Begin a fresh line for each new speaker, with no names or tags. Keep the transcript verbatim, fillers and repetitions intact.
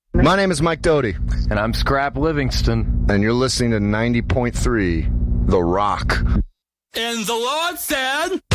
My name is Mike Doty.
And I'm Scrap Livingston.
And you're listening to ninety point three The Rock.
And the Lord said...